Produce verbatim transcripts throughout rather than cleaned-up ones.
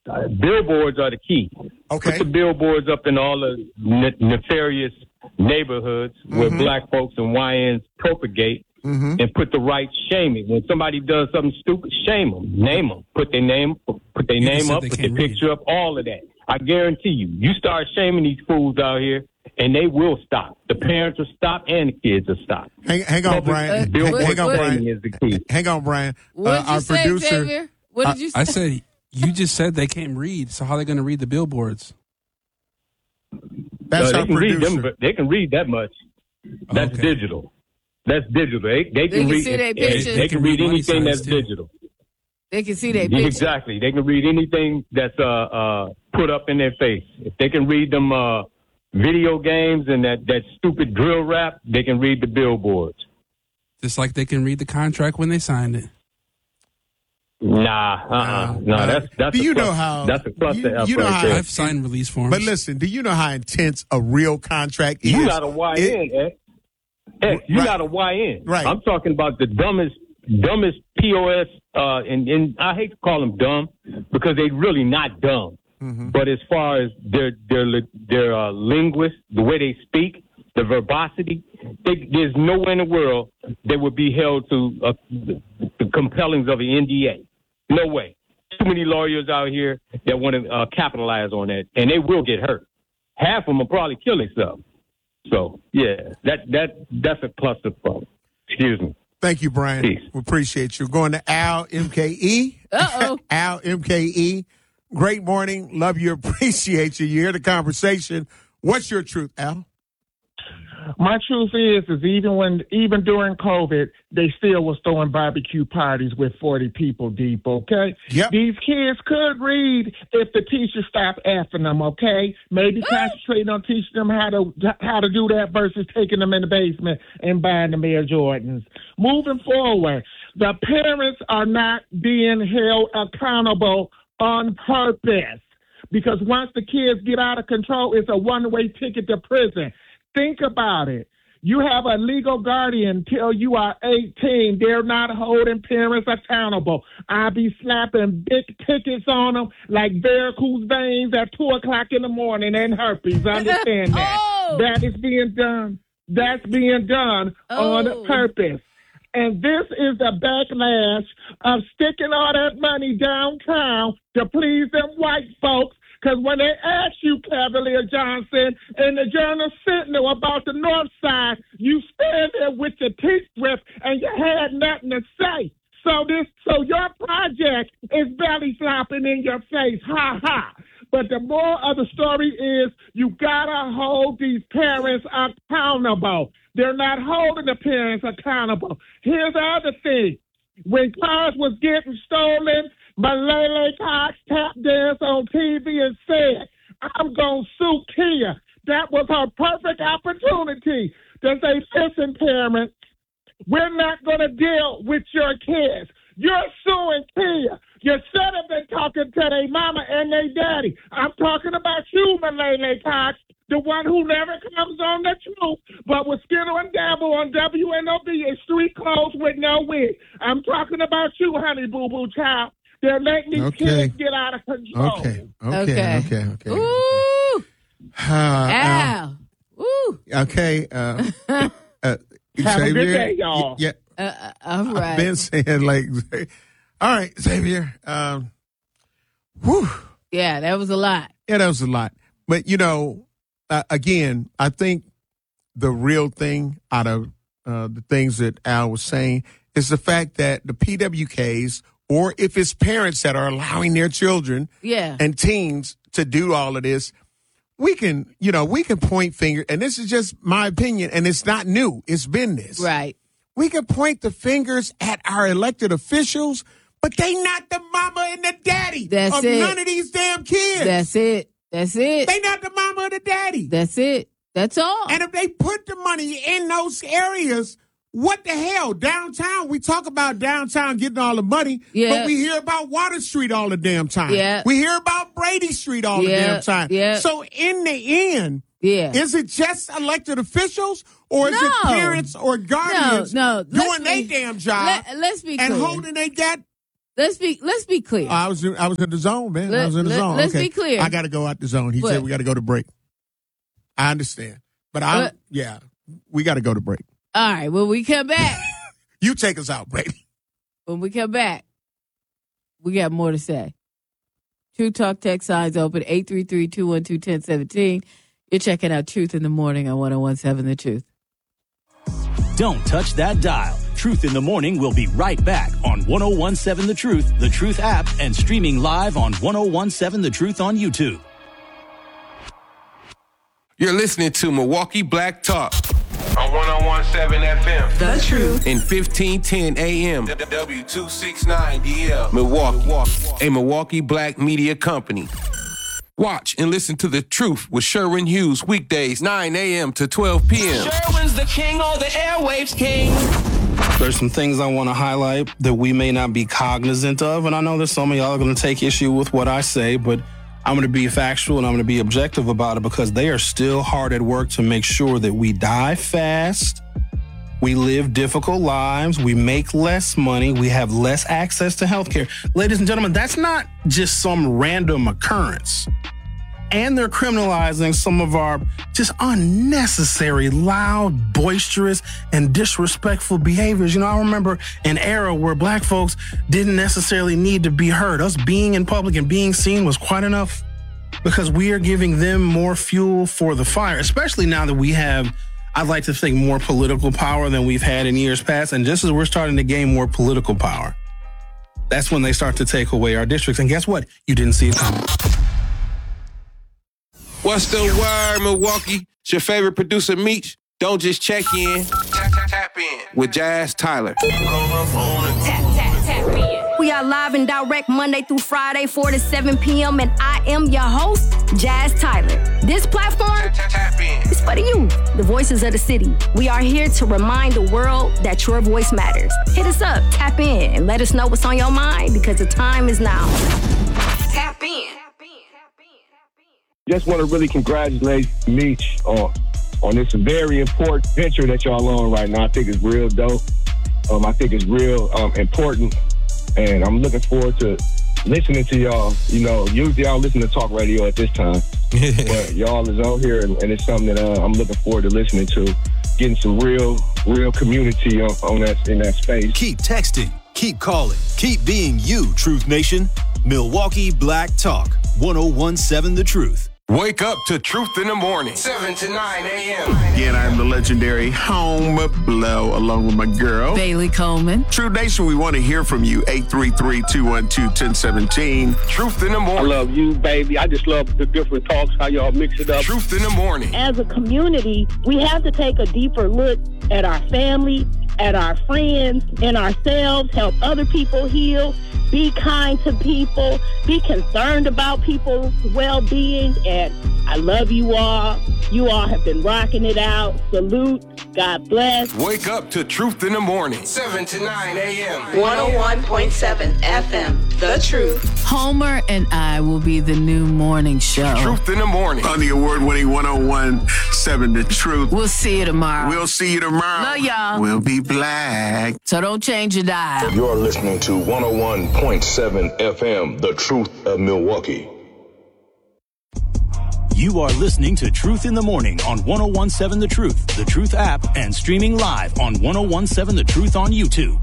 uh, billboards are the key. Okay. Put the billboards up in all the ne- nefarious neighborhoods mm-hmm. where black folks and Y Ns propagate, mm-hmm. and put the right shaming. When somebody does something stupid, shame them, name them, put their name, put their you name up, put their picture up, all of that. I guarantee you, you start shaming these fools out here, and they will stop. The parents will stop, and the kids will stop. Hang, hang on, Brian. Uh, hang, hang on, Brian. Is the key. Hang on, Brian. What did uh, you our say, producer, Xavier? What did you say? I said, you just said they can't read, so how are they going to read the billboards? That's uh, our they can producer. Read them, they can read that much. That's okay. digital. That's digital. They, they, can, can read. see their They, pictures. they can read anything that's too. digital. They can see their picture. Exactly. They can read anything that's uh, uh, put up in their face. If they can read them uh, video games and that, that stupid drill rap, they can read the billboards. Just like they can read the contract when they signed it. Nah, uh, uh no, that's that's. Do a you plus, know how? That's a plus you, to F you know right how, there. I've signed release forms. But listen, do you know how intense a real contract is? You got a Y N, It- X. X, you Right. got a Y N. Right. I'm talking about the dumbest, dumbest P O S, uh, and, and I hate to call them dumb because they really not dumb. Mm-hmm. But as far as their their their uh, linguist, the way they speak, the verbosity, they, there's nowhere in the world they would be held to uh, the, the compellings of an N D A. No way. Too many lawyers out here that want to uh, capitalize on that, and they will get hurt. Half of them will probably kill themselves. So, yeah, that that that's a cluster problem. Excuse me. Thank you, Brian. Peace. We appreciate you. Going to Al M K E. Uh-oh. Al M K E. Great morning. Love you. Appreciate you. You hear the conversation. What's your truth, Al? My truth is, is even when, even during COVID, they still was throwing barbecue parties with forty people deep, okay? Yep. These kids could read if the teacher stopped effing them, okay? Maybe concentrating on teaching them how to how to do that versus taking them in the basement and buying them Air Jordans. Moving forward, the parents are not being held accountable on purpose because once the kids get out of control, it's a one-way ticket to prison. Think about it. You have a legal guardian till you are eighteen. They're not holding parents accountable. I be slapping big tickets on them like varicose veins at two o'clock in the morning and herpes. Understand that? Oh. That is being done. That's being done Oh. on purpose. And this is the backlash of sticking all that money downtown to please them white folks. Because when they ask you, Cavalier Johnson, in the Journal Sentinel about the North Side, you stand there with your teeth ripped and you had nothing to say. So this, so your project is belly flopping in your face. Ha ha. But the moral of the story is you gotta hold these parents accountable. They're not holding the parents accountable. Here's the other thing. When cars was getting stolen, Malele Cox tap dance on T V and said, I'm going to sue Kia. That was her perfect opportunity to say, listen, parents, we're not going to deal with your kids. You're suing Kia. You should have been talking to their mama and their daddy. I'm talking about you, Malele Cox, the one who never comes on the truth, but was skittle and dabble on W N O B in street clothes with no wig. I'm talking about you, honey boo boo child. They're letting these Okay. kids get out of control. Okay. Okay. Okay. Okay. Okay. Ooh. Uh, Ow. Ooh. uh, okay. Uh, uh, Have a Xavier, good day, y'all. Yeah. Uh, uh, all right. I've been saying like, all right, Xavier. Um, whew. Yeah, that was a lot. Yeah, that was a lot. But, you know, uh, again, I think the real thing out of uh, the things that Al was saying is the fact that the P W Ks, or if it's parents that are allowing their children Yeah. and teens to do all of this, we can, you know, we can point fingers, and this is just my opinion, and it's not new. It's been this. Right. We can point the fingers at our elected officials, but they not the mama and the daddy That's of it. none of these damn kids. That's it. That's it. They not the mama or the daddy. That's it. That's all. And if they put the money in those areas, what the hell? Downtown, we talk about downtown getting all the money, Yeah. but we hear about Water Street all the damn time. Yeah. We hear about Brady Street all the Yeah. damn time. Yeah. So in the end, yeah. is it just elected officials or is it No. parents or guardians No, no. doing Let's their be- damn job Let, let's be and clear. holding they got let's be let's be clear. I was in, I was in the zone, man. Let, I was in the let, zone. Let's okay. be clear. I got to go out the zone. He what? said we got to go to break. I understand, but I what? yeah, we got to go to break. All right. When we come back, you take us out, baby. When we come back, we got more to say. True Talk text lines open eight three three, two one two, one zero one seven. You're checking out Truth in the Morning on one oh one seven The Truth. Don't touch that dial. Truth in the Morning will be right back on one oh one seven The Truth, The Truth app, and streaming live on one oh one seven The Truth on YouTube. You're listening to Milwaukee Black Talk on one oh one seven F M. The Truth. In fifteen ten A M. W two sixty-nine D L. Milwaukee. A Milwaukee Black media company. Watch and listen to The Truth with Sherwin Hughes weekdays nine a.m. to twelve p.m. Sherwin's the king of the airwaves king. There's some things I want to highlight that we may not be cognizant of, and I know that some of y'all are going to take issue with what I say, but I'm going to be factual and I'm going to be objective about it because they are still hard at work to make sure that we die fast, we live difficult lives, we make less money, we have less access to healthcare. Ladies and gentlemen, that's not just some random occurrence. And they're criminalizing some of our just unnecessary, loud, boisterous, and disrespectful behaviors. You know, I remember an era where black folks didn't necessarily need to be heard. Us being in public and being seen was quite enough because we are giving them more fuel for the fire, especially now that we have, I'd like to think, more political power than we've had in years past. And just as we're starting to gain more political power, that's when they start to take away our districts. And guess what? You didn't see it coming. What's the word, Milwaukee? It's your favorite producer, Meech. Don't just check in. Tap, tap, tap in. With Jazz Tyler. Tap, tap, tap in. We are live and direct Monday through Friday, four to seven p.m. And I am your host, Jazz Tyler. This platform Tap, tap, tap in. is for the youth, the voices of the city. We are here to remind the world that your voice matters. Hit us up, tap in, and let us know what's on your mind because the time is now. Tap in. Just want to really congratulate Meech on on this very important venture that y'all on right now. I think it's real dope. Um, I think it's real um, important, and I'm looking forward to listening to y'all. You know, usually I don't listen to talk radio at this time, but y'all is on here, and, and it's something that uh, I'm looking forward to listening to. Getting some real, real community on, on that in that space. Keep texting, keep calling, keep being you, Truth Nation. Milwaukee Black Talk, one oh one seven The Truth. Wake up to Truth in the Morning. seven to nine a.m. Again, I'm the legendary Home Blow along with my girl, Bailey Coleman. True Nation, we want to hear from you. eight three three, two one two, one oh one seven. Truth in the I Morning. love you, baby. I just love the different talks, how y'all mix it up. Truth in the Morning. As a community, we have to take a deeper look at our family, at our friends, and ourselves, help other people heal, be kind to people, be concerned about people's well-being, and I love you all. You all have been rocking it out. Salute. God bless. Wake up to Truth in the Morning. seven to nine a.m. one oh one point seven F M. The Truth. Homer and I will be the new morning show. Truth in the Morning. On the award-winning one oh one seven The Truth. We'll see you tomorrow. We'll see you tomorrow. Love y'all. We'll be black. So don't change your dial. You're listening to one oh one point seven F M, The Truth of Milwaukee. You are listening to Truth in the Morning on one oh one seven The Truth, The Truth app, and streaming live on one oh one seven The Truth on YouTube.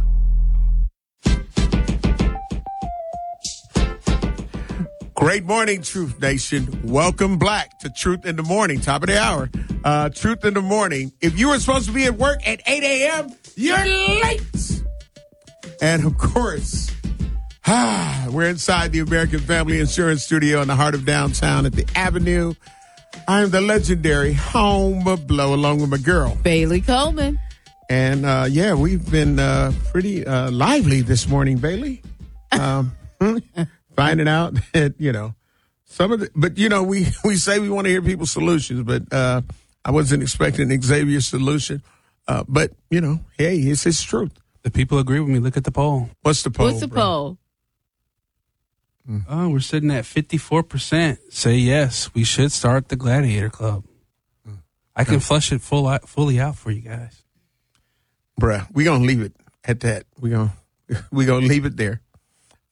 Great morning, Truth Nation. Welcome back to Truth in the Morning, top of the hour. Uh, Truth in the Morning. If you were supposed to be at work at eight a.m., you're late. And of course, ah, we're inside the American Family Insurance Studio in the heart of downtown at the Avenue. I'm the legendary Home Blow along with my girl, Bailey Coleman. And uh, yeah, we've been uh, pretty uh, lively this morning, Bailey. Um, finding out that, you know, some of the, but you know, we, we say we want to hear people's solutions, but uh, I wasn't expecting Xavier's solution. Uh, but, you know, hey, it's his truth. The people agree with me. Look at the poll. What's the poll? What's the bro? poll? Oh, we're sitting at fifty-four percent. Say yes, we should start the Gladiator Club. I can flush it full out, fully out for you guys. Bruh, we're going to leave it at that. We're going we gonna leave it there.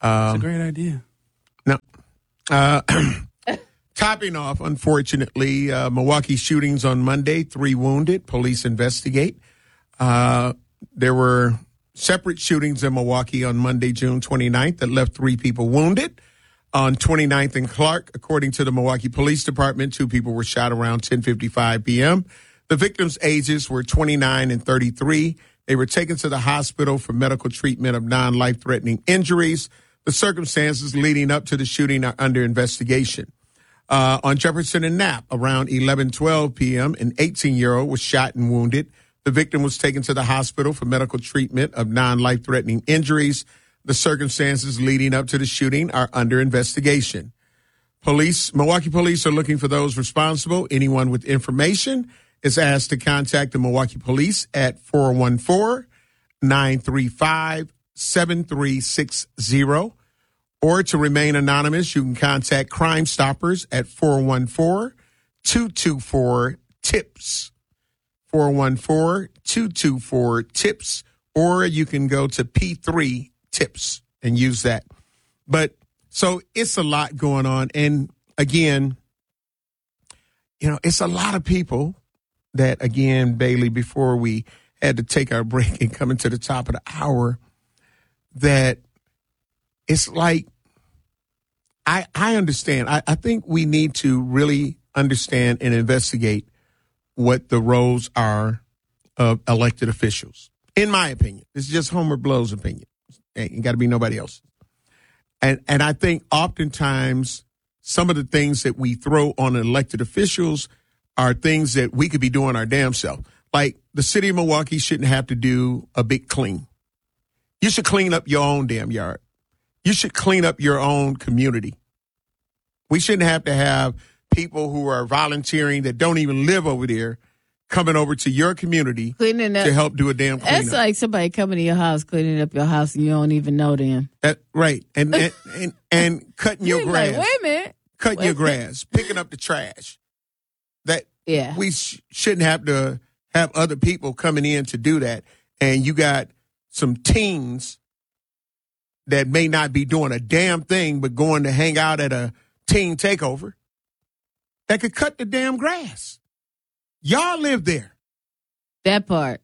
That's a great idea. No. Uh, topping off, unfortunately, uh, Milwaukee shootings on Monday, three wounded. Police investigate. Uh, there were separate shootings in Milwaukee on Monday, June twenty-ninth, that left three people wounded. On twenty-ninth and Clark, according to the Milwaukee Police Department, two people were shot around ten fifty-five p.m. The victims' ages were twenty-nine and thirty-three. They were taken to the hospital for medical treatment of non-life-threatening injuries. The circumstances leading up to the shooting are under investigation. Uh, on Jefferson and Knapp, around eleven twelve p.m., an eighteen-year-old was shot and wounded. The victim was taken to the hospital for medical treatment of non-life-threatening injuries. The circumstances leading up to the shooting are under investigation. Police, Milwaukee police are looking for those responsible. Anyone with information is asked to contact the Milwaukee Police at four one four, nine three five, seven three six zero. Or to remain anonymous, you can contact Crime Stoppers at four one four, two two four, TIPS. four one four, two two four, TIPS. Or you can go to P three tips and use that. But so it's a lot going on. And again, you know, it's a lot of people that, again, Bailey, before we had to take our break and coming to the top of the hour, that it's like, I, I understand. I, I think we need to really understand and investigate what the roles are of elected officials. In my opinion, this is just Homer Blow's opinion. Ain't got to be nobody else. And and I think oftentimes some of the things that we throw on elected officials are things that we could be doing our damn self. Like the city of Milwaukee shouldn't have to do a big clean. You should clean up your own damn yard. You should clean up your own community. We shouldn't have to have people who are volunteering that don't even live over there coming over to your community cleaning up, to help do a damn cleanup. That's like somebody coming to your house, cleaning up your house, and you don't even know them. That, right. And and, and, and cutting your You're grass. like, wait a minute. Cutting Wait your grass, picking up the trash. That yeah. we sh- shouldn't have to have other people coming in to do that. And you got some teens that may not be doing a damn thing but going to hang out at a teen takeover that could cut the damn grass. Y'all live there. That part.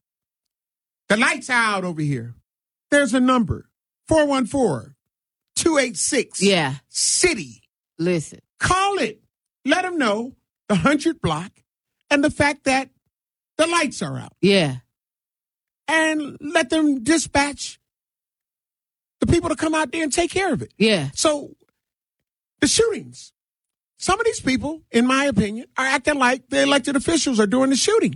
The lights are out over here. There's a number. four one four, two eight six. Yeah. City. Listen. Call it. Let them know the hundred block and the fact that the lights are out. Yeah. And let them dispatch the people to come out there and take care of it. Yeah. So the shootings. Some of these people, in my opinion, are acting like the elected officials are doing the shooting.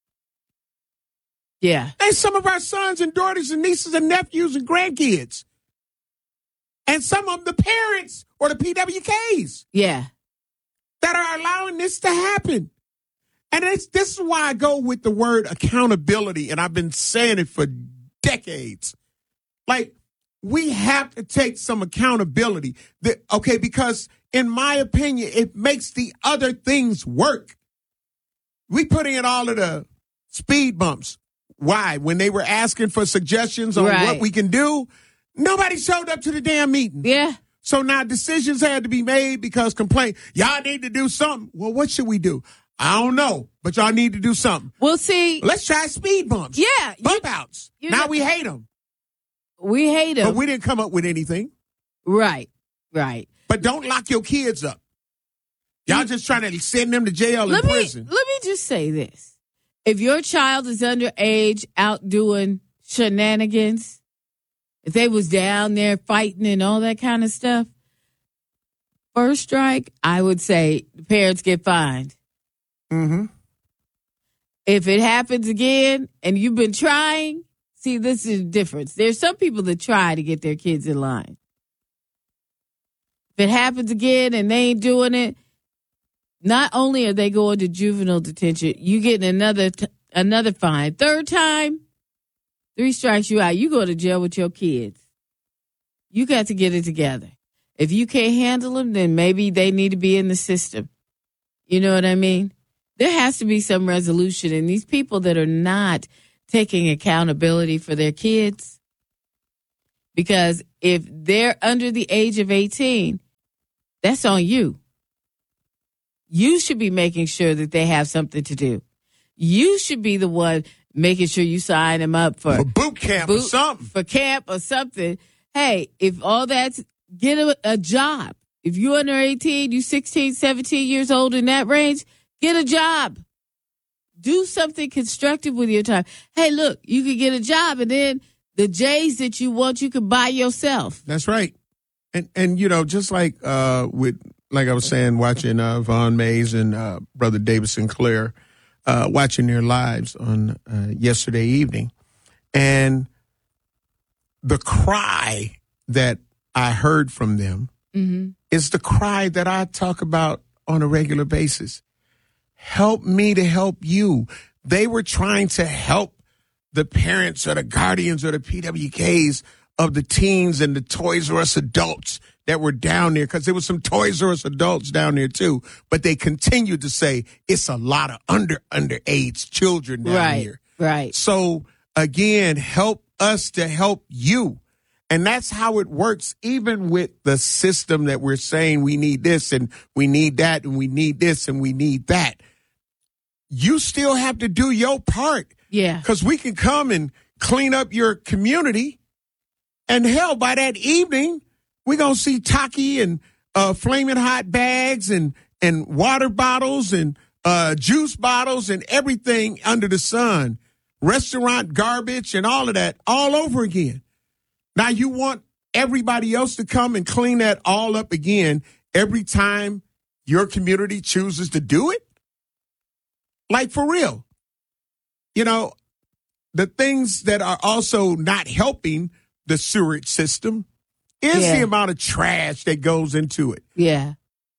Yeah. And some of our sons and daughters and nieces and nephews and grandkids. And some of the parents or the P W Ks. Yeah. That are allowing this to happen. And it's, this is why I go with the word accountability. And I've been saying it for decades. Like, we have to take some accountability. The, okay, because in my opinion, it makes the other things work. We put in all of the speed bumps. Why? When they were asking for suggestions on right. what we can do, nobody showed up to the damn meeting. Yeah. So now decisions had to be made because complaint, y'all need to do something. Well, what should we do? I don't know, but y'all need to do something. We'll see. Let's try speed bumps. Yeah. Bump you, outs. Now know, we hate them. We hate them. But we didn't come up with anything. Right. Right. But don't lock your kids up. Y'all just trying to send them to jail let and me, prison. Let me just say this. If your child is underage out doing shenanigans, if they was down there fighting and all that kind of stuff, first strike, I would say the parents get fined. Mm-hmm. If it happens again and you've been trying, see, this is the difference. There's some people that try to get their kids in line. If it happens again and they ain't doing it, not only are they going to juvenile detention, you getting another t- another fine. Third time, three strikes you out. You go to jail with your kids. You got to get it together. If you can't handle them, then maybe they need to be in the system. You know what I mean? There has to be some resolution. And these people that are not taking accountability for their kids, Because if they're under the age of eighteen, that's on you. You should be making sure that they have something to do. You should be the one making sure you sign them up for, for boot camp boot, or something. For camp or something. Hey, if all that's, get a, a job. If you're under eighteen, you sixteen, seventeen years old in that range, get a job. Do something constructive with your time. Hey, look, you can get a job and then the J's that you want, you can buy yourself. That's right. And, and you know, just like uh, with, like I was saying, watching uh, Von Mays and uh, Brother David Sinclair, uh, watching their lives on uh, yesterday evening. And the cry that I heard from them mm-hmm. is the cry that I talk about on a regular basis. Help me to help you. They were trying to help the parents or the guardians or the P W Ks of the teens and the Toys R Us adults that were down there, because there was some Toys R Us adults down there too. But they continued to say it's a lot of under underage children down right, here. Right. So again, help us to help you. And that's how it works, even with the system that we're saying we need this and we need that and we need this and we need that. You still have to do your part. Yeah. Because we can come and clean up your community. And hell, by that evening, we're going to see Taki and uh, flaming hot bags and, and water bottles and uh, juice bottles and everything under the sun. Restaurant garbage and all of that all over again. Now you want everybody else to come and clean that all up again every time your community chooses to do it? Like, for real. You know, the things that are also not helping the sewage system is yeah. the amount of trash that goes into it. Yeah.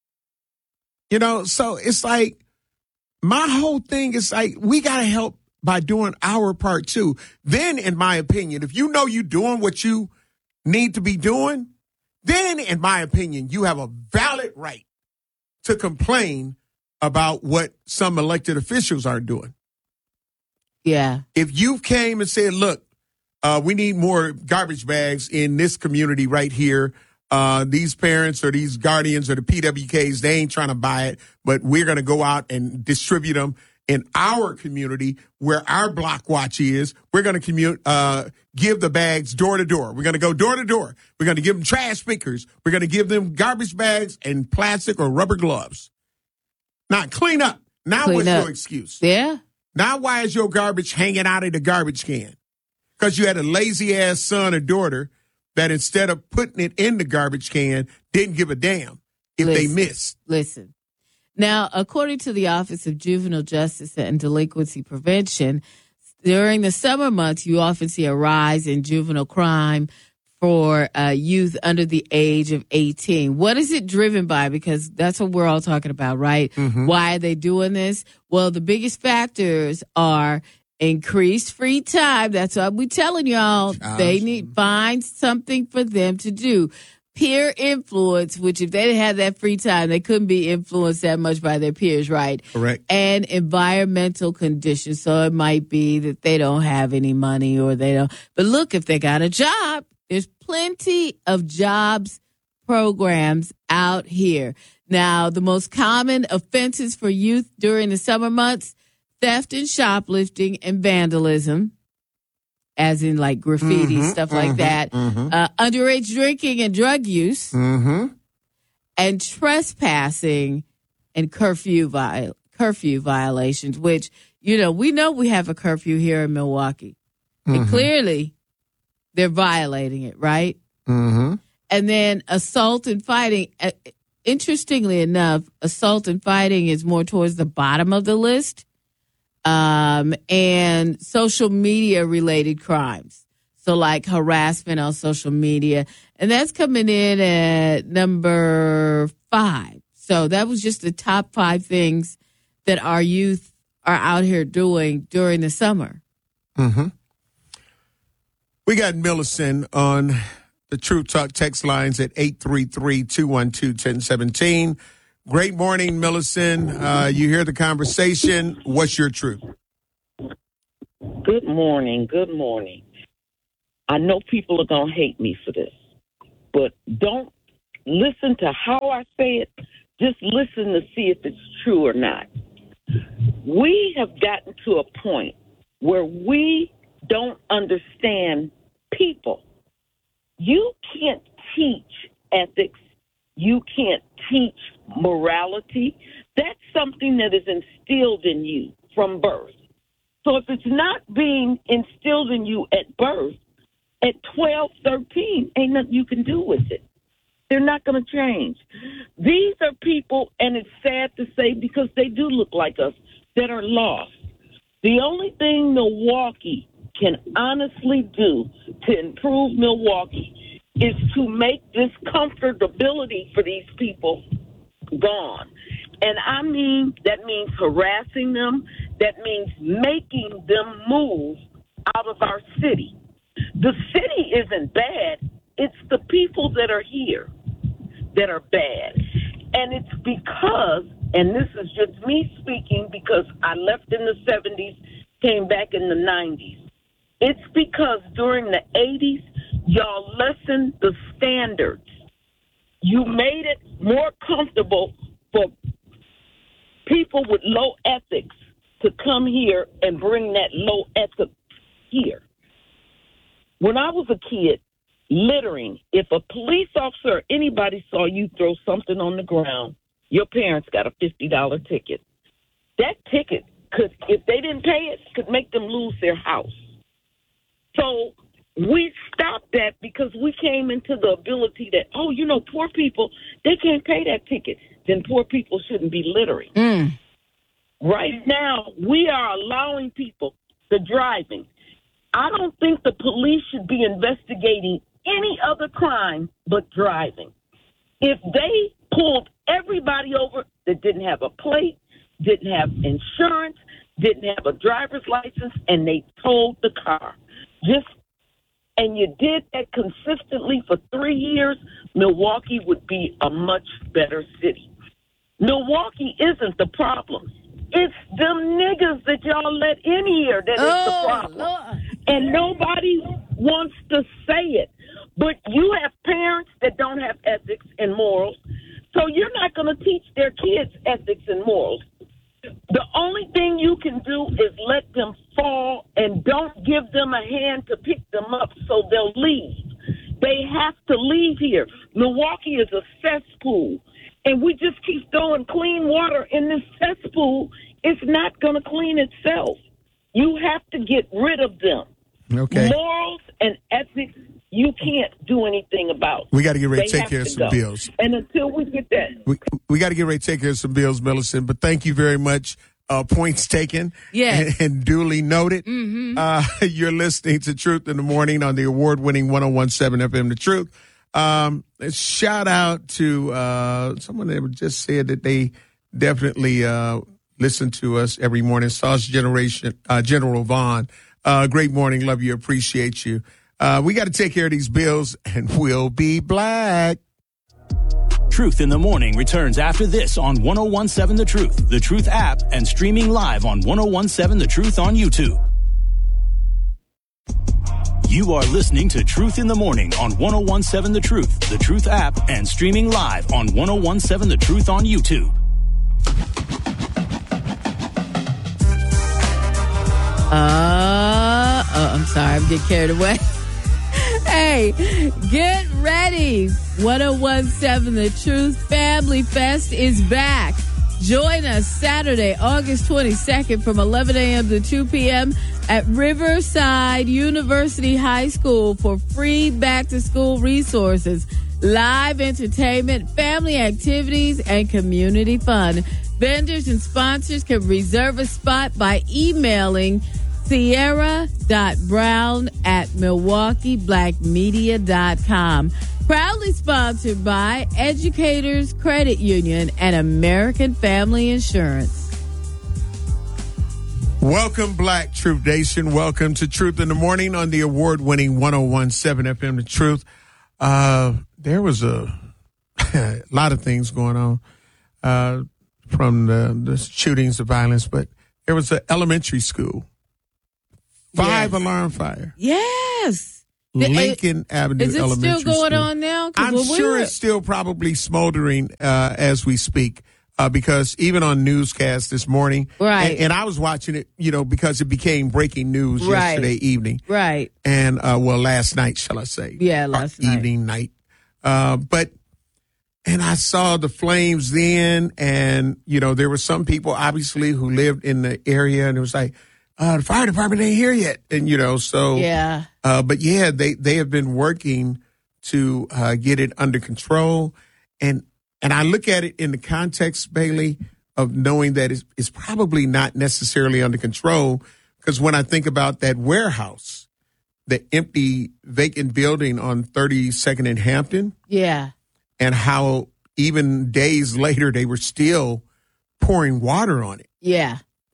You know, so it's like, my whole thing is like, we got to help by doing our part too. Then, in my opinion, if you know you're doing what you need to be doing, then, in my opinion, you have a valid right to complain about what some elected officials are doing. Yeah. If you came and said, look, uh, we need more garbage bags in this community right here. Uh, these parents or these guardians or the P W Ks, they ain't trying to buy it, but we're going to go out and distribute them in our community where our block watch is. We're going to commute, uh, give the bags door to door. We're going to go door to door. We're going to give them trash pickers. We're going to give them garbage bags and plastic or rubber gloves. Now, clean up. Now clean what's up. your excuse? Yeah. Now why is your garbage hanging out of the garbage can? Because you had a lazy-ass son or daughter that instead of putting it in the garbage can, didn't give a damn if listen, they missed. Listen. Now, according to the Office of Juvenile Justice and Delinquency Prevention, during the summer months, you often see a rise in juvenile crime for uh, youth under the age of eighteen. What is it driven by? Because that's what we're all talking about, right? Mm-hmm. Why are they doing this? Well, the biggest factors are increased free time. That's what we're telling y'all. Gosh. They need find something for them to do. Peer influence, which if they didn't have that free time, they couldn't be influenced that much by their peers, right? Correct. And environmental conditions. So it might be that they don't have any money or they don't. But look, if they got a job, there's plenty of jobs programs out here. Now, the most common offenses for youth during the summer months, theft and shoplifting and vandalism, as in like graffiti, mm-hmm, stuff like mm-hmm, that, mm-hmm. Uh, underage drinking and drug use, mm-hmm. and trespassing and curfew viol- curfew violations, which, you know, we know we have a curfew here in Milwaukee. Mm-hmm. And clearly they're violating it, right? Mm-hmm. And then assault and fighting. Uh, interestingly enough, assault and fighting is more towards the bottom of the list. Um, and social media related crimes. So like harassment on social media. And that's coming in at number five. So that was just the top five things that our youth are out here doing during the summer. Mm-hmm. We got Millicent on the True Talk text lines at eight three three, two one two, one zero one seven. Great morning, Millicent. Uh, you hear the conversation. What's your truth? Good morning. Good morning. I know people are going to hate me for this, but don't listen to how I say it. Just listen to see if it's true or not. We have gotten to a point where we don't understand people. You can't teach ethics. You can't teach morality. That's something that is instilled in you from birth. So if it's not being instilled in you at birth, at twelve, thirteen, ain't nothing you can do with it. They're not going to change. These are people, and it's sad to say because they do look like us, that are lost. The only thing Milwaukee can honestly do to improve Milwaukee is to make this comfortability for these people gone. And I mean, that means harassing them. That means making them move out of our city. The city isn't bad. It's the people that are here that are bad. And it's because, and this is just me speaking because I left in the seventies, came back in the nineties. It's because during the eighties, y'all lessened the standards. You made it more comfortable for people with low ethics to come here and bring that low ethics here. When I was a kid, littering, if a police officer or anybody saw you throw something on the ground, your parents got a fifty dollars ticket. That ticket could, if they didn't pay it, could make them lose their house. So we stopped that because we came into the ability that, oh, you know, poor people, they can't pay that ticket. Then poor people shouldn't be littering. Mm. Right now, we are allowing people, the driving. I don't think the police should be investigating any other crime but driving. If they pulled everybody over that didn't have a plate, didn't have insurance, didn't have a driver's license, and they towed the car, just and you did that consistently for three years, Milwaukee would be a much better city. Milwaukee isn't the problem. It's them niggas that y'all let in here that oh, is the problem. Lord. And nobody wants to say it. But you have parents that don't have ethics and morals, so you're not going to teach their kids ethics and morals. The only thing you can do is let them fall and don't give them a hand to pick them up so they'll leave. They have to leave here. Milwaukee is a cesspool, and we just keep throwing clean water in this cesspool. It's not going to clean itself. You have to get rid of them. Okay. Morals and ethics, you can't do anything about. We got to get ready to They take have care of to some go. bills. And until we get that, We, we got to get ready to take care of some bills, Millicent. But thank you very much. Uh, points taken. Yes. And, and duly noted. Mm-hmm. Uh, you're listening to Truth in the Morning on the award-winning one oh one point seven F M, The Truth. Um, shout out to uh, someone that just said that they definitely uh, listen to us every morning. Sauce Generation, uh, General Vaughn. Uh, great morning. Love you. Appreciate you. Uh, we got to take care of these bills, and we'll be black. Truth in the Morning returns after this on one oh one point seven The Truth, The Truth app, and streaming live on one oh one point seven The Truth on YouTube. You are listening to Truth in the Morning on one oh one point seven The Truth, The Truth app, and streaming live on one oh one point seven The Truth on YouTube. Uh, oh, I'm sorry. I'm getting carried away. Hey, get ready. one oh one point seven The Truth Family Fest is back. Join us Saturday, August twenty-second from eleven a.m. to two p.m. at Riverside University High School for free back-to-school resources, live entertainment, family activities, and community fun. Vendors and sponsors can reserve a spot by emailing Sierra.Brown at Milwaukee Black Media dot com. Proudly sponsored by Educators Credit Union and American Family Insurance. Welcome, Black Truth Nation. Welcome to Truth in the Morning on the award-winning one oh one point seven F M, The Truth. Uh, there was a, a lot of things going on uh, from the, the shootings, the violence, but there was an elementary school. Five yes. alarm fire. Yes. Lincoln it, Avenue is it Elementary still going School. on now? 'Cause I'm when we sure were- it's still probably smoldering uh, as we speak. Uh, because even on newscast this morning, right, and, and I was watching it, you know, because it became breaking news right. yesterday evening, right, and uh, well, last night, shall I say? Yeah, last uh, night, evening, night. Uh, but and I saw the flames then, and you know, there were some people obviously who lived in the area, and it was like, uh, the fire department ain't here yet, and you know, so yeah. Uh, but yeah, they they have been working to uh, get it under control, and. And I look at it in the context, Bailey, of knowing that it's, it's probably not necessarily under control. Because when I think about that warehouse, the empty vacant building on thirty-second and Hampton. Yeah. And how even days later they were still pouring water on it. Yeah.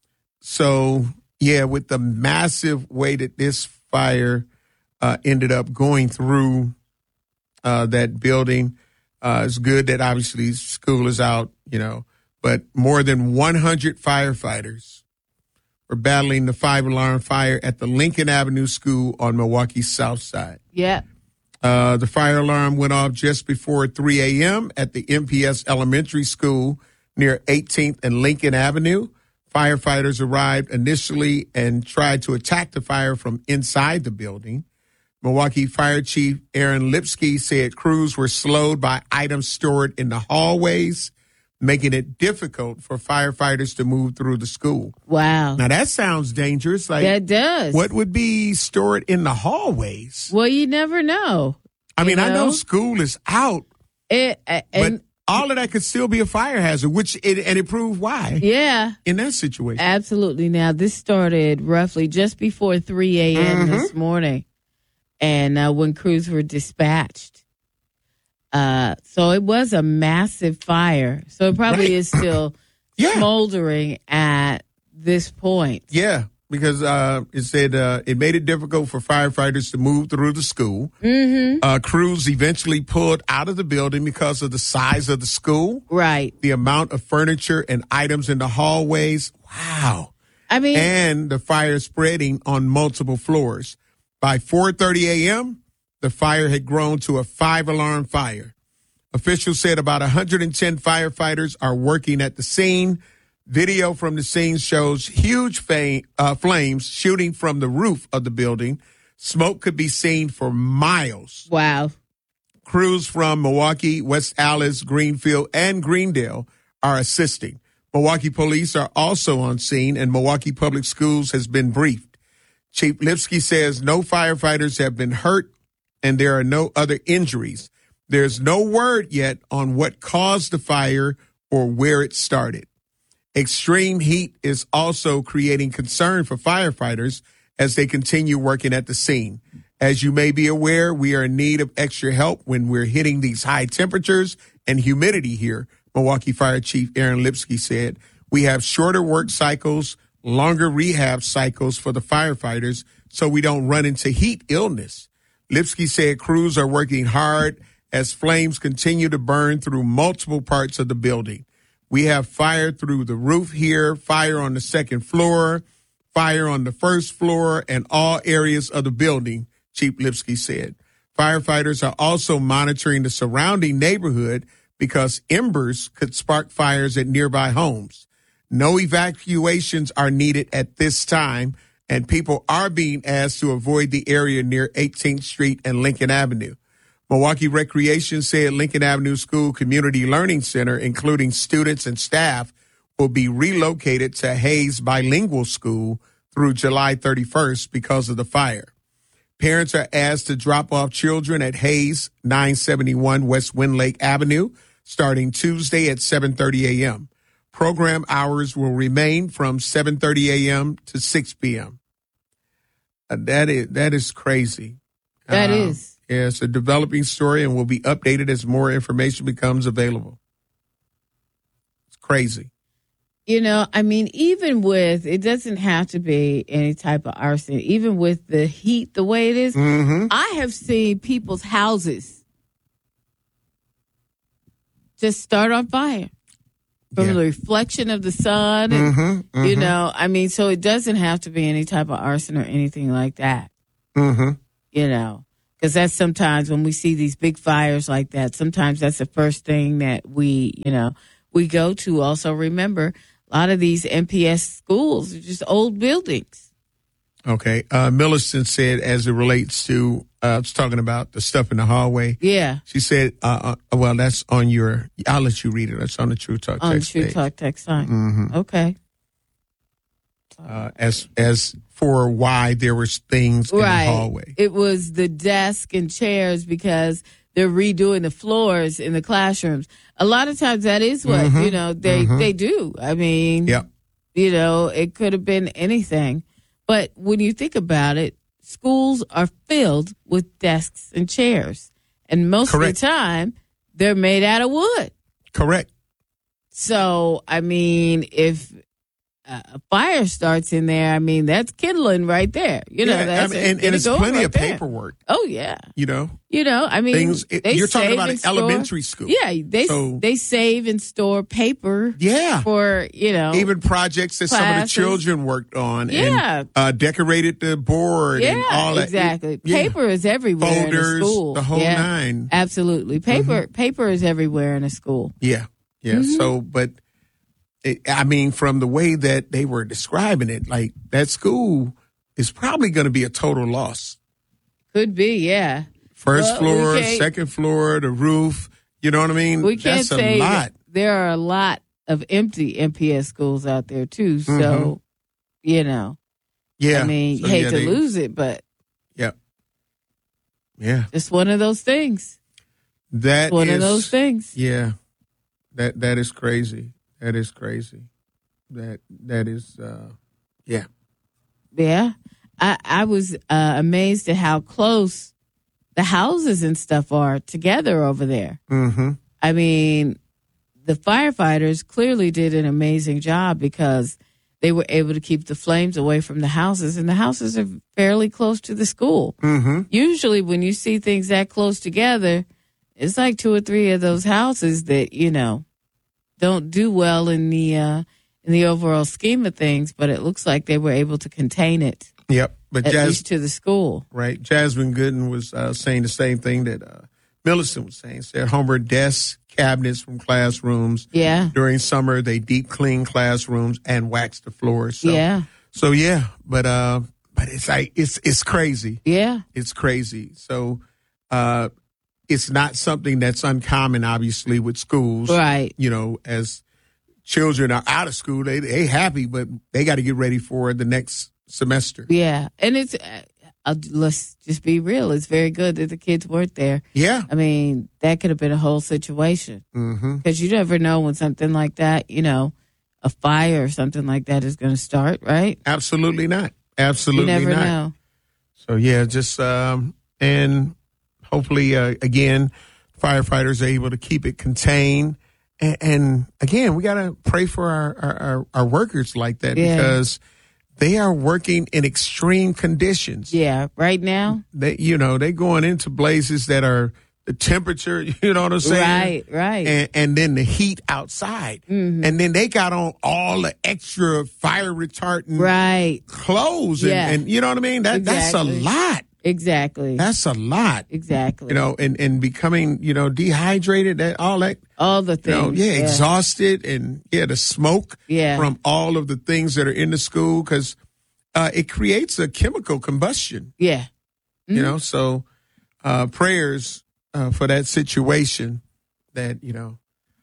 So, yeah, with the massive way that this fire uh, ended up going through uh, that building. Uh, it's good that obviously school is out, you know, but more than one hundred firefighters were battling the five-alarm fire at the Lincoln Avenue School on Milwaukee's South Side. Yeah. Uh, the fire alarm went off just before three a.m. at the M P S Elementary School near eighteenth and Lincoln Avenue. Firefighters arrived initially and tried to attack the fire from inside the building. Milwaukee Fire Chief Aaron Lipsky said crews were slowed by items stored in the hallways, making it difficult for firefighters to move through the school. Wow. Now, that sounds dangerous. Like, that does. What would be stored in the hallways? Well, you never know. I mean, know? I know school is out, it, uh, and, but all of that could still be a fire hazard, which it, and it proved why. Yeah. In that situation. Absolutely. Now, this started roughly just before three a.m. Mm-hmm. this morning. And uh, when crews were dispatched. Uh, so it was a massive fire. So it probably Right. is still Yeah. smoldering at this point. Yeah, because uh, it said uh, it made it difficult for firefighters to move through the school. Mm-hmm. Uh, crews eventually pulled out of the building because of the size of the school. Right. The amount of furniture and items in the hallways. Wow. I mean, and the fire spreading on multiple floors. By four thirty a.m., the fire had grown to a five-alarm fire. Officials said about one hundred ten firefighters are working at the scene. Video from the scene shows huge fa- uh, flames shooting from the roof of the building. Smoke could be seen for miles. Wow. Crews from Milwaukee, West Allis, Greenfield, and Greendale are assisting. Milwaukee police are also on scene, and Milwaukee Public Schools has been briefed. Chief Lipsky says no firefighters have been hurt and there are no other injuries. There's no word yet on what caused the fire or where it started. Extreme heat is also creating concern for firefighters as they continue working at the scene. As you may be aware, we are in need of extra help when we're hitting these high temperatures and humidity here, Milwaukee Fire Chief Aaron Lipsky said. We have shorter work cycles, longer rehab cycles for the firefighters so we don't run into heat illness. Lipsky said crews are working hard as flames continue to burn through multiple parts of the building. We have fire through the roof here, fire on the second floor, fire on the first floor, and all areas of the building, Chief Lipsky said. Firefighters are also monitoring the surrounding neighborhood because embers could spark fires at nearby homes. No evacuations are needed at this time, and people are being asked to avoid the area near eighteenth Street and Lincoln Avenue. Milwaukee Recreation said Lincoln Avenue School Community Learning Center, including students and staff, will be relocated to Hayes Bilingual School through July thirty-first because of the fire. Parents are asked to drop off children at Hayes nine seventy-one West Windlake Avenue starting Tuesday at seven thirty a.m. Program hours will remain from seven thirty a.m. to six p.m. Uh, that is that is crazy. That uh, is. Yeah, it's a developing story and will be updated as more information becomes available. It's crazy. You know, I mean, even with, it doesn't have to be any type of arson, even with the heat the way it is, mm-hmm. I have seen people's houses just start on fire. From Yeah. the reflection of the sun. And, Mm-hmm, mm-hmm. You know, I mean, so it doesn't have to be any type of arson or anything like that. Mm-hmm. You know, Because that's sometimes when we see these big fires like that, sometimes that's the first thing that we, you know, we go to. Also, remember, a lot of these M P S schools are just old buildings. Okay. Uh, Millicent said, as it relates to, uh, I was talking about the stuff in the hallway. Yeah. She said, uh, uh, well, that's on your, I'll let you read it. That's on the True Talk on text True page. Talk text line. Mm-hmm. Okay. Uh, as as for why there was things in Right. the hallway. It was the desk and chairs because they're redoing the floors in the classrooms. A lot of times that is what, Mhm. you know, they, Mhm. they do. I mean, Yep. you know, it could have been anything. But when you think about it, schools are filled with desks and chairs. And most Correct. of the time, they're made out of wood. Correct. So, I mean, if uh, a fire starts in there, I mean, that's kindling right there. You know, Yeah, that's I mean, it. and, Get and it it's going plenty right of there. paperwork, Oh, yeah. you know. You know, I mean, Things- it- they you're talking save about and an elementary school. Yeah, they So- they save and store paper. Yeah. For, you know, Even projects that some of the classes. children worked on Yeah. and uh, decorated the board and Yeah, all that. exactly. Yeah. Paper is everywhere in Folders, a school. the whole Yeah, nine. Absolutely. Paper paper is everywhere in a school. Yeah. Yeah. Mhm. So, but it, I mean, from the way that they were describing it, like that school is probably going to be a total loss. Could be, yeah. First Well, we floor, can't- second floor, the roof. You know what I mean? We can't That's say a that lot. there are a lot of empty M P S schools out there too. So, Mhm. you know, Yeah. I mean, So, hate yeah, to they- lose it, but Yeah. Yeah. it's one of those things. That One of is- those things. Yeah. That that is crazy. That is crazy. That that is uh yeah. Yeah. I, I was uh, amazed at how close the houses and stuff are together over there. Mm-hmm. I mean, the firefighters clearly did an amazing job because they were able to keep the flames away from the houses, and the houses are fairly close to the school. Mm-hmm. Usually when you see things that close together, it's like two or three of those houses that, you know, don't do well in the uh, in the overall scheme of things, but it looks like they were able to contain it. Yep. But at Jas- least to the school. Right. Jasmine Gooden was uh, saying the same thing that uh, Millicent was saying. Said Homer desks, cabinets from classrooms. Yeah. During summer, they deep clean classrooms and wax the floors. So, Yeah. So yeah, but uh, but it's like it's it's crazy. Yeah. It's crazy. So uh, it's not something that's uncommon, obviously, with schools. Right. You know, as children are out of school, they they happy, but they got to get ready for the next semester. Yeah. And it's, uh, uh, let's just be real. It's very good that the kids weren't there. Yeah. I mean, that could have been a whole situation. Mm-hmm. Because you never know when something like that, you know, a fire or something like that is going to start, right? Absolutely not. Absolutely you never not. know. So yeah, just um, and hopefully uh, again, firefighters are able to keep it contained. And, and again, we got to pray for our, our, our, our workers like that Yeah. because they are working in extreme conditions. Yeah, right now. They, you know, they going into blazes that are the temperature, you know what I'm saying? Right, right. And, and then the heat outside. Mhm. And then they got on all the extra fire retardant Right. clothes. And, Yeah. and you know what I mean? That Exactly. That's a lot. Exactly. That's a lot. Exactly. You know, and, and becoming, you know, dehydrated, that all that. All the You know, things. yeah, exhausted and yeah, the smoke Yeah. from all of the things that are in the school because uh, it creates a chemical combustion. Yeah. You know, so uh, prayers uh, for that situation that, you know,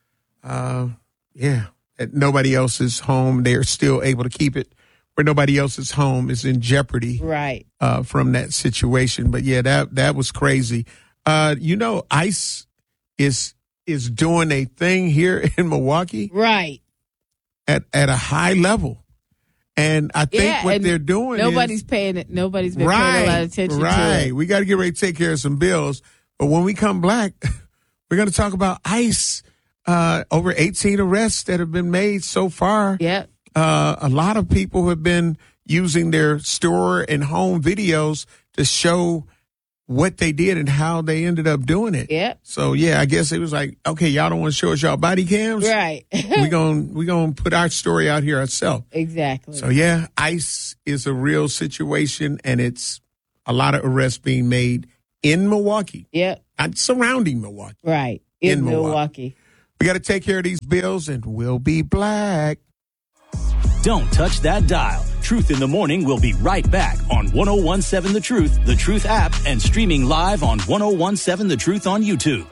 uh, yeah, that nobody else is home. They're still able to keep it where nobody else's home is in jeopardy. Right. Uh, from that situation. But yeah, that that was crazy. Uh, you know, ICE is is doing a thing here in Milwaukee. Right. At at a high level. And I think Yeah, what and they're doing Nobody's is, paying it. Nobody's been right, paying a lot of attention right. to it. We got to get ready to take care of some bills. But when we come back, we're going to talk about ICE. Uh, over eighteen arrests that have been made so far. Yep. Uh, a lot of people have been using their store and home videos to show what they did and how they ended up doing it. Yep. So yeah, I guess it was like, okay, y'all don't want to show us y'all body cams, Right. we gon' we gonna put our story out here ourselves. Exactly. So yeah, ICE is a real situation, and it's a lot of arrests being made in Milwaukee. Yep. Not surrounding Milwaukee. Right. In, In Milwaukee. Milwaukee. We got to take care of these bills, and we'll be black. Don't touch that dial. Truth in the Morning will be right back on ten seventeen The Truth, The Truth app, and streaming live on ten seventeen The Truth on YouTube.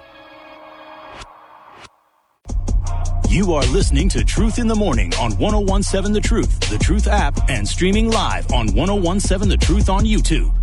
You are listening to Truth in the Morning on ten seventeen The Truth, The Truth app, and streaming live on ten seventeen The Truth on YouTube.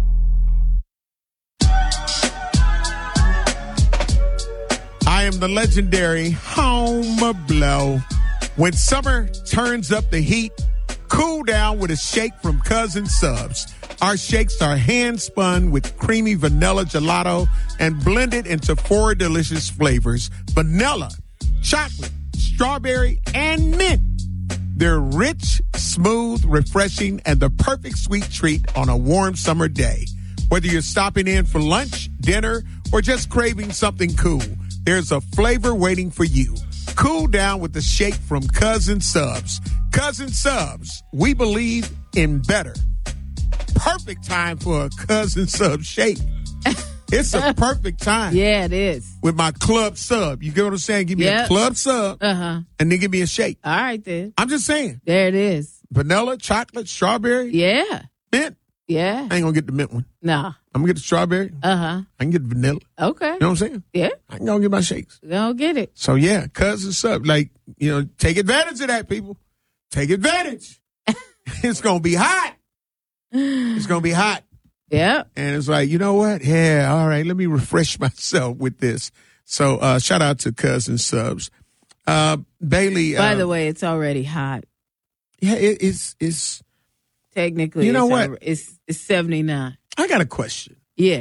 I am the legendary Home Blow. When summer turns up the heat, cool down with a shake from Cousin Subs. Our shakes are hand-spun with creamy vanilla gelato and blended into four delicious flavors: vanilla, chocolate, strawberry, and mint. They're rich, smooth, refreshing, and the perfect sweet treat on a warm summer day. Whether you're stopping in for lunch, dinner, or just craving something cool, there's a flavor waiting for you. Cool down with the shake from Cousin Subs. Cousin Subs, we believe in better. Perfect time for a Cousin Sub shake. It's a perfect time. Yeah, it is. With my club sub. You get what I'm saying? Give me Yep. a club sub Uh-huh. and then give me a shake. All right, then. I'm just saying. There it is. Vanilla, chocolate, strawberry, Yeah. mint. Yeah. I ain't going to get the mint one. Nah. I'm going to get the strawberry. Uh-huh. I can get the vanilla. Okay. You know what I'm saying? Yeah. I can go get my shakes. Don't get it. So, yeah, Cousin Sub. Like, you know, take advantage of that, people. Take advantage. It's going to be hot. It's going to be hot. Yeah. And it's like, you know what? Yeah, all right, let me refresh myself with this. So uh, shout out to Cousin Subs. Uh, Bailey. By uh, the way, it's already hot. Yeah, it, it's, it's. Technically, You know it's what? alre- It's, it's seventy-nine. I got a question. Yeah.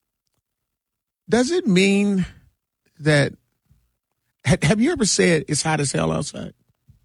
Does it mean that, ha- have you ever said it's hot as hell outside?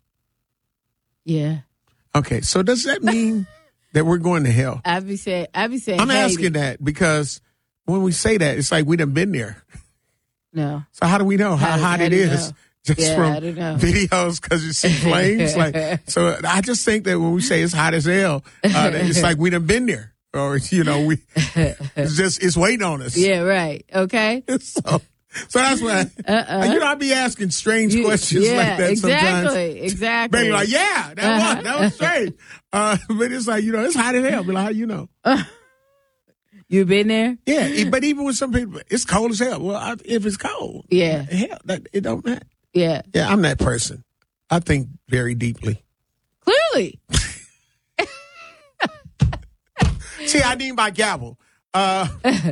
Yeah. Okay, so does that mean that we're going to hell? I be saying, I be saying, I'm hey, asking that because when we say that, it's like we done been there. No. So how do we know how, How- hot how it do you is? know? Just Yeah, from I don't know. videos because you see flames. Like, so I just think that when we say it's hot as hell, uh, it's like we done been there, or you know, we it's just it's waiting on us. Yeah, right. Okay. So, so that's why Uh-uh. you know I be asking strange You- questions yeah, like that sometimes. exactly, exactly. Baby, like, yeah, that Uh-huh. was that was strange. Uh, but it's like, you know, it's hot as hell. But like, how you know? You been there? Yeah, e- but even with some people, it's cold as hell. Well, I, if it's cold, Yeah. hell, that it don't matter. Yeah. Yeah, I'm that person. I think very deeply. Clearly. See, I need my gavel. Uh,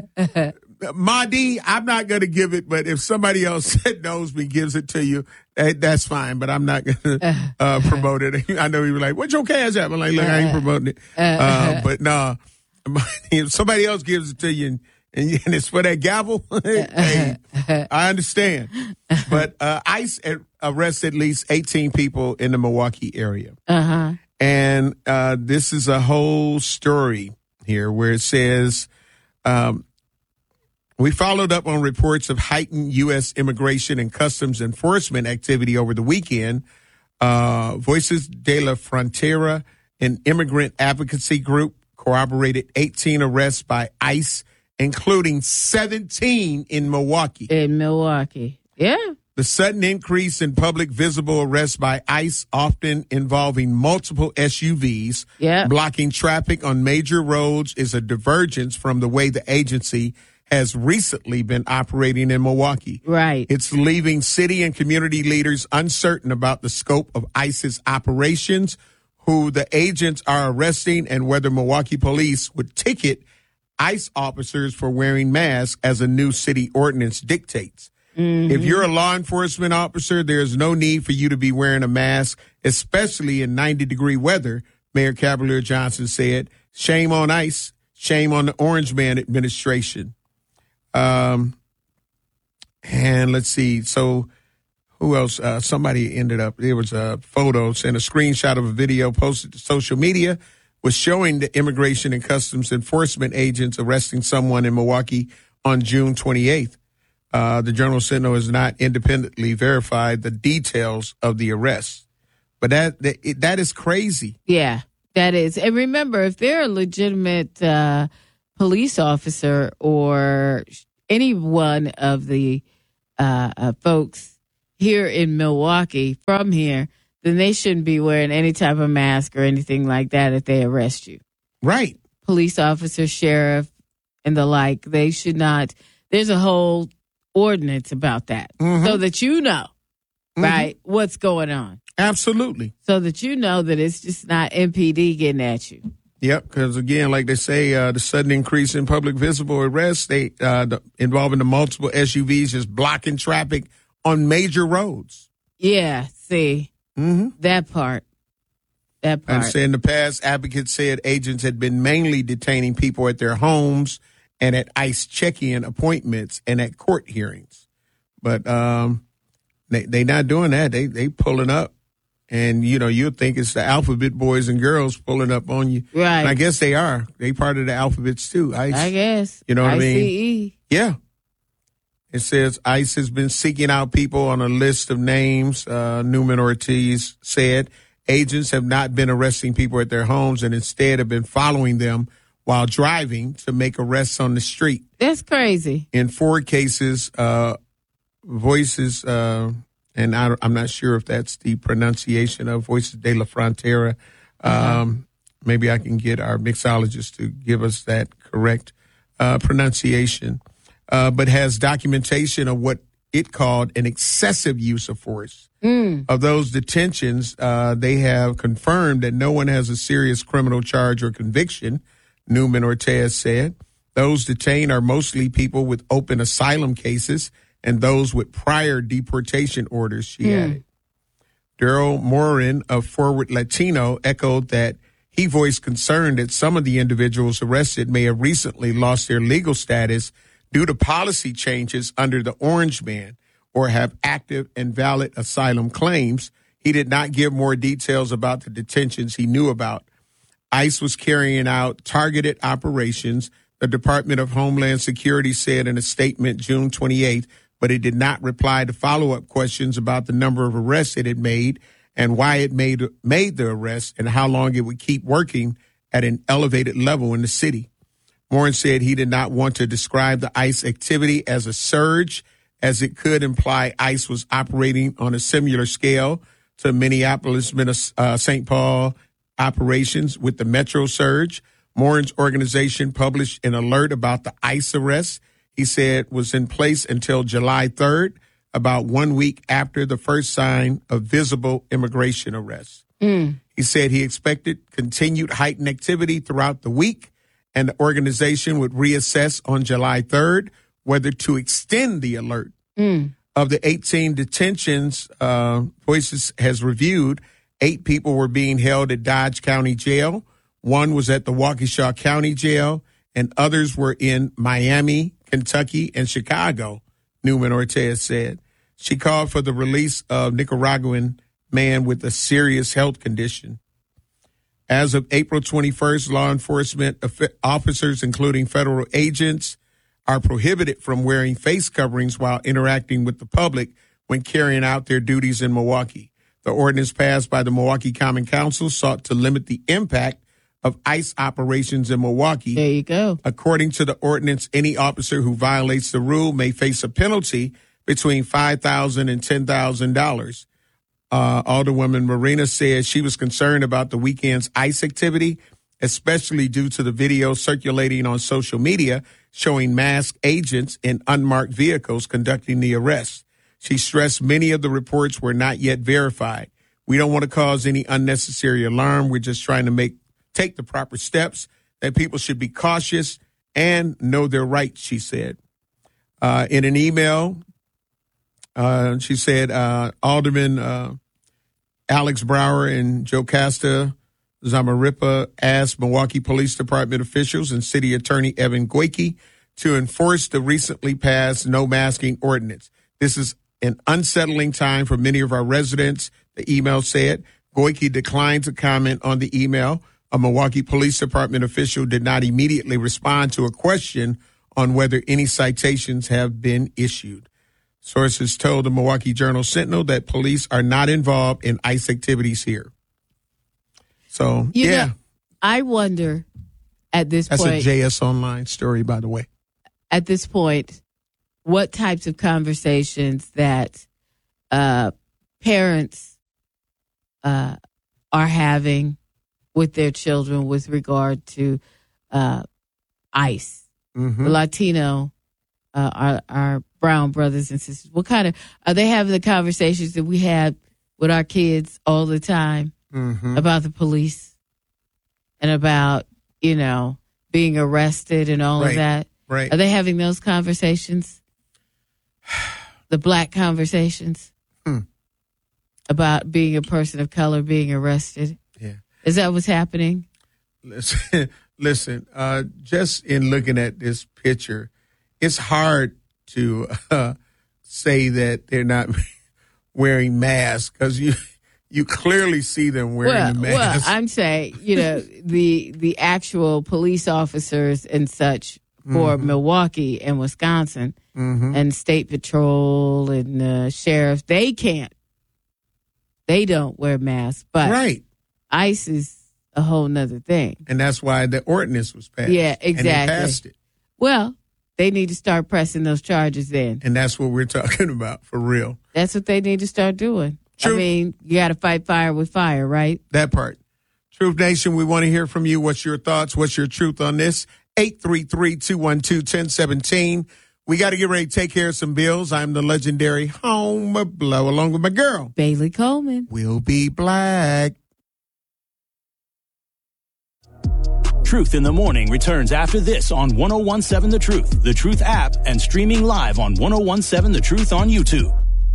Madi, I'm not going to give it, but if somebody else that knows me gives it to you, that, that's fine. But I'm not going to uh, promote it. I know you were like, "What's your cash app?" I'm like, "Look, I ain't promoting it." Uh, but no, if somebody else gives it to you and, and, and it's for that gavel, hey, I understand. But uh, ICE arrested at least eighteen people in the Milwaukee area. Uh-huh. And uh, this is a whole story here where it says, um, we followed up on reports of heightened U S immigration and customs enforcement activity over the weekend. Uh, Voices de la Frontera, an immigrant advocacy group, corroborated eighteen arrests by ICE, including seventeen in Milwaukee. In Milwaukee. Yeah. The sudden increase in public visible arrests by ICE, often involving multiple S U Vs, Yeah. blocking traffic on major roads, is a divergence from the way the agency has recently been operating in Milwaukee. Right. It's leaving city and community leaders uncertain about the scope of ICE's operations, who the agents are arresting, and whether Milwaukee police would ticket ICE officers for wearing masks as a new city ordinance dictates. Mm-hmm. If you're a law enforcement officer, there's no need for you to be wearing a mask, especially in ninety degree weather, Mayor Cavalier Johnson said. Shame on ICE. Shame on the Orange Man administration. Um, and let's see. So who else? Uh, somebody ended up, there was a photo and a screenshot of a video posted to social media was showing the Immigration and Customs Enforcement agents arresting someone in Milwaukee on June twenty-eighth. Uh, the Journal Sentinel has not independently verified the details of the arrest. But that that, it, that is crazy. Yeah, that is. And remember, if they're a legitimate uh, police officer or any one of the uh, uh, folks here in Milwaukee from here, then they shouldn't be wearing any type of mask or anything like that if they arrest you. Right. Police officer, sheriff, and the like, they should not. There's a whole ordinance about that Mm-hmm. so that you know, Mhm. right, what's going on. Absolutely. So that you know that it's just not M P D getting at you. Yep, because again, like they say, uh, the sudden increase in public visible arrests they uh, the, involving the multiple S U Vs just blocking traffic on major roads. Yeah, see, mm-hmm. that part. That part. And say in the past, advocates said agents had been mainly detaining people at their homes and at ICE check-in appointments and at court hearings. But um, they they not doing that. They they pulling up. And, you know, you'd think it's the alphabet boys and girls pulling up on you. Right. And I guess they are. They part of the alphabets, too. ICE. I guess. You know what I mean? I C E. Yeah. It says ICE has been seeking out people on a list of names. Uh, Newman Ortiz said agents have not been arresting people at their homes and instead have been following them while driving to make arrests on the street. That's crazy. In four cases, uh, Voices... Uh, and I, I'm not sure if that's the pronunciation of Voices de la Frontera. Um, uh-huh. Maybe I can get our mixologist to give us that correct uh, pronunciation. Uh, but has documentation of what it called an excessive use of force. Mm. Of those detentions, uh, they have confirmed that no one has a serious criminal charge or conviction, Newman Ortiz said. Those detained are mostly people with open asylum cases and those with prior deportation orders, she Mm. added. Daryl Morin of Forward Latino echoed that he voiced concern that some of the individuals arrested may have recently lost their legal status due to policy changes under the Orange Man or have active and valid asylum claims. He did not give more details about the detentions he knew about. ICE was carrying out targeted operations, the Department of Homeland Security said in a statement June twenty-eighth, but it did not reply to follow-up questions about the number of arrests it had made and why it made made the arrests and how long it would keep working at an elevated level in the city. Morin said he did not want to describe the ICE activity as a surge, as it could imply ICE was operating on a similar scale to Minneapolis, uh, Saint Paul operations with the Metro surge. Morin's organization published an alert about the ICE arrests he said was in place until July third, about one week after the first sign of visible immigration arrests. Mm. He said he expected continued heightened activity throughout the week, and the organization would reassess on July third whether to extend the alert. Mm. Of the eighteen detentions, uh, Voices has reviewed, eight people were being held at Dodge County Jail. One was at the Waukesha County Jail, and others were in Miami, Kentucky, and Chicago, Newman Ortiz said. She called for the release of Nicaraguan man with a serious health condition. As of April twenty-first, law enforcement officers, including federal agents, are prohibited from wearing face coverings while interacting with the public when carrying out their duties in Milwaukee. The ordinance passed by the Milwaukee Common Council sought to limit the impact of ICE operations in Milwaukee. There you go. According to the ordinance, any officer who violates the rule may face a penalty between five thousand dollars and ten thousand dollars. Uh, Alderwoman Marina said she was concerned about the weekend's ICE activity, especially due to the video circulating on social media showing masked agents in unmarked vehicles conducting the arrests. She stressed many of the reports were not yet verified. We don't want to cause any unnecessary alarm. We're just trying to make take the proper steps, that people should be cautious and know their rights, she said. Uh, in an email, uh, she said uh, Alderman uh, Alex Brower and Jocasta Zamarripa asked Milwaukee Police Department officials and City Attorney Evan Goyke to enforce the recently passed no masking ordinance. This is an unsettling time for many of our residents, the email said. Goyke declined to comment on the email. A Milwaukee Police Department official did not immediately respond to a question on whether any citations have been issued. Sources told the Milwaukee Journal Sentinel that police are not involved in ICE activities here. So, you yeah. know, I wonder, at this That's point. That's a J S Online story, by the way. At this point, what types of conversations that uh, parents uh, are having with their children with regard to uh, ICE, mm-hmm. the Latino, uh, our, our brown brothers and sisters? What kind of, are they having the conversations that we have with our kids all the time mm-hmm. about the police and about, you know, being arrested and all right. of that? Right. Are they having those conversations? The black conversations hmm. about being a person of color being arrested? Yeah. Is that what's happening? Listen, listen uh, just in looking at this picture, it's hard to uh, say that they're not wearing masks because you you clearly see them wearing well, the mask. Well, I'm saying, you know, the the actual police officers and such for mm-hmm. Milwaukee and Wisconsin mm-hmm. and state patrol and uh, sheriffs, they can't. They don't wear masks, but right. ICE is a whole nother thing. And that's why the ordinance was passed. Yeah, exactly. And they passed it. Well, they need to start pressing those charges then. And that's what we're talking about, for real. That's what they need to start doing. True. I mean, you got to fight fire with fire, right? That part. Truth Nation, we want to hear from you. What's your thoughts? What's your truth on this? eight three three, two one two, one zero one seven. We got to get ready to take care of some bills. I'm the legendary Homer Blow, along with my girl, Bailey Coleman. We'll be black. Truth in the Morning returns after this on one oh one seven The Truth, The Truth app, and streaming live on one oh one seven The Truth on YouTube.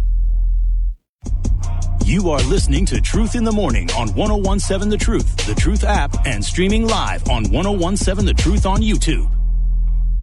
You are listening to Truth in the Morning on one oh one seven The Truth, The Truth app, and streaming live on one oh one seven The Truth on YouTube.